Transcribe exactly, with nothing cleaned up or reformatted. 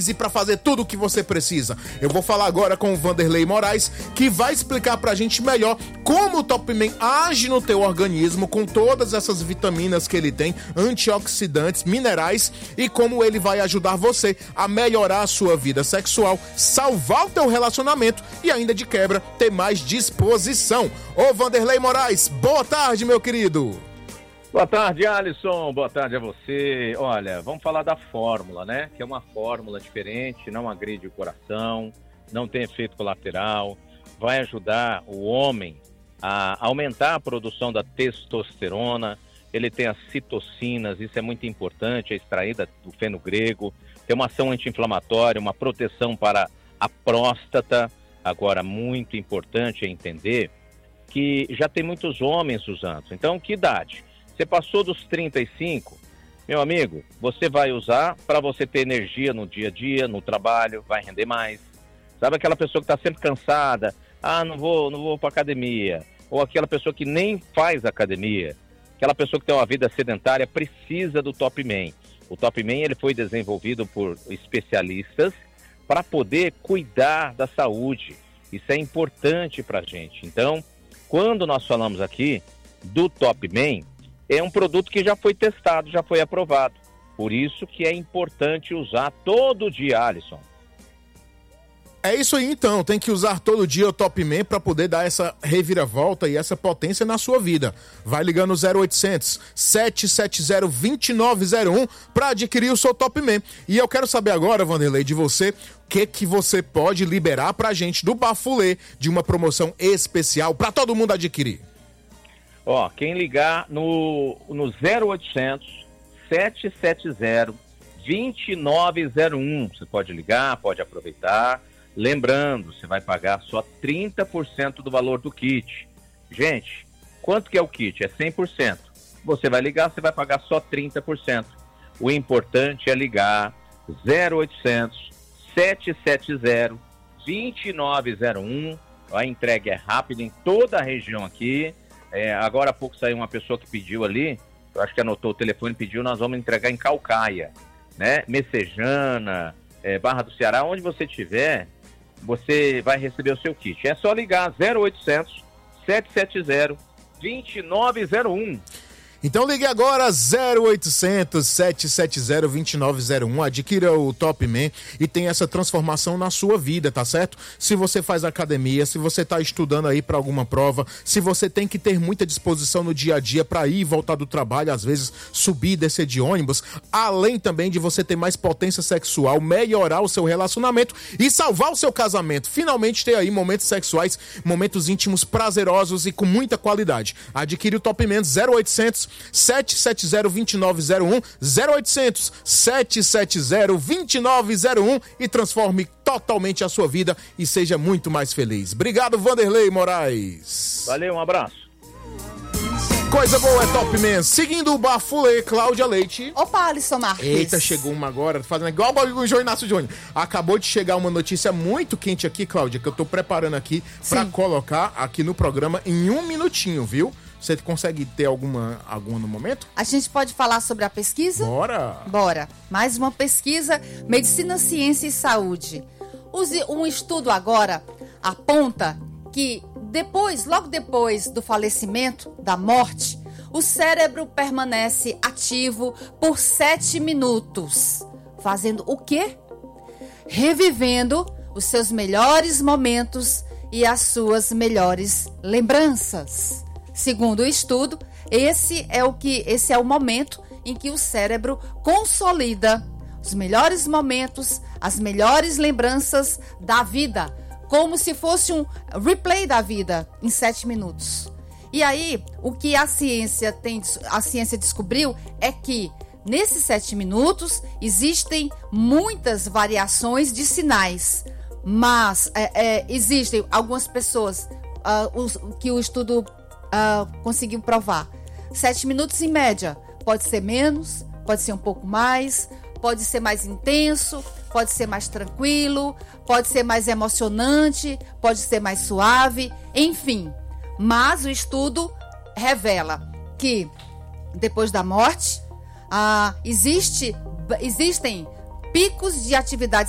feliz e para fazer tudo o que você precisa. Eu vou falar agora com o Vanderlei Moraes, que vai explicar pra gente melhor como o Topman age no teu organismo com todas essas vitaminas que ele tem, antioxidantes, minerais, e como ele vai ajudar você a melhorar a sua vida sexual, salvar o teu relacionamento e ainda de quebra ter mais disposição. Ô Vanderlei Moraes, boa tarde, meu querido. Boa tarde, Alisson. Boa tarde a você. Olha, vamos falar da fórmula, né? Que é uma fórmula diferente, não agride o coração, não tem efeito colateral, vai ajudar o homem a aumentar a produção da testosterona. Ele tem as citocinas, isso é muito importante, é extraída do feno grego, tem uma ação anti-inflamatória, uma proteção para a próstata. Agora, muito importante é entender que já tem muitos homens usando. Então, que idade? Você passou dos trinta e cinco, meu amigo, você vai usar para você ter energia no dia a dia, no trabalho, vai render mais. Sabe aquela pessoa que está sempre cansada? Ah, não vou, não vou para academia. Ou aquela pessoa que nem faz academia. Aquela pessoa que tem uma vida sedentária precisa do Topman. O Topman ele foi desenvolvido por especialistas para poder cuidar da saúde. Isso é importante para a gente. Então, quando nós falamos aqui do Topman, é um produto que já foi testado, já foi aprovado. Por isso que é importante usar todo dia, Alisson. É isso aí então, tem que usar todo dia o Topman para poder dar essa reviravolta e essa potência na sua vida. Vai ligando zero oitocentos, sete sete zero, dois nove zero um para adquirir o seu Topman. E eu quero saber agora, Vanderlei, de você, o que que você pode liberar pra gente do Bafulê de uma promoção especial para todo mundo adquirir. Ó, quem ligar no, no zero oitocentos, sete sete zero, dois nove zero um, você pode ligar, pode aproveitar. Lembrando, você vai pagar só trinta por cento do valor do kit. Gente, quanto que é o kit? É cem por cento. Você vai ligar, você vai pagar só trinta por cento. O importante é ligar zero oitocentos, sete sete zero, dois nove zero um. A entrega é rápida em toda a região aqui. É, agora há pouco saiu uma pessoa que pediu ali, eu acho que anotou o telefone e pediu, nós vamos entregar em Caucaia, né? Messejana, é, Barra do Ceará, onde você estiver, você vai receber o seu kit. É só ligar zero oitocentos, sete sete zero, dois nove zero um. Então ligue agora zero oitocentos, sete sete zero, dois nove zero um, adquira o Topman e tenha essa transformação na sua vida, tá certo? Se você faz academia, se você tá estudando aí para alguma prova, se você tem que ter muita disposição no dia a dia para ir e voltar do trabalho, às vezes subir e descer de ônibus, além também de você ter mais potência sexual, melhorar o seu relacionamento e salvar o seu casamento, finalmente ter aí momentos sexuais, momentos íntimos prazerosos e com muita qualidade. Adquire o Topman zero oitocentos, sete sete zero, dois nove zero um, zero oitocentos, sete sete zero, dois nove zero um e transforme totalmente a sua vida e seja muito mais feliz. Obrigado, Vanderlei Moraes. Valeu, um abraço. Coisa boa é Topman. Seguindo o Bafulê, Cláudia Leite. Opa, Alisson Marques. Eita, chegou uma agora, fazendo igual o João Inácio Júnior. Acabou de chegar uma notícia muito quente aqui, Cláudia, que eu tô preparando aqui pra colocar aqui no programa em um minutinho, viu? Você consegue ter alguma, alguma no momento? A gente pode falar sobre a pesquisa? Bora! Bora! Mais uma pesquisa, Medicina, Ciência e Saúde. Um estudo agora aponta que depois, logo depois do falecimento, da morte, o cérebro permanece ativo por sete minutos. Fazendo o quê? Revivendo os seus melhores momentos e as suas melhores lembranças. Segundo o estudo, esse é o que esse é o momento em que o cérebro consolida os melhores momentos, as melhores lembranças da vida, como se fosse um replay da vida em sete minutos. E aí, o que a ciência tem, a ciência descobriu é que nesses sete minutos existem muitas variações de sinais, mas é, é, existem algumas pessoas uh, os, que o estudo Uh, conseguiu provar. Sete minutos em média. Pode ser menos, pode ser um pouco mais, pode ser mais intenso, pode ser mais tranquilo, pode ser mais emocionante, pode ser mais suave, enfim. Mas o estudo revela que depois da morte uh, existe, existem picos de atividade